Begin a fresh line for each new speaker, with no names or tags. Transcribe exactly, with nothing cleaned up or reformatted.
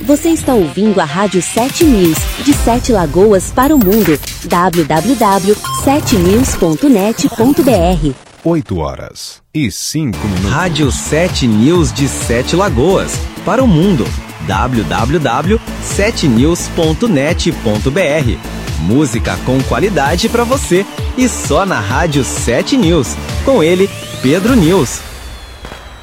Você está ouvindo a Rádio sete News, de Sete Lagoas para o mundo. w w w ponto sete news ponto net ponto b r.
oito horas e cinco minutos.
Rádio sete News de Sete Lagoas para o mundo. w w w ponto sete news ponto net ponto b r. Música com qualidade para você e só na Rádio sete News. Com ele, Pedro News.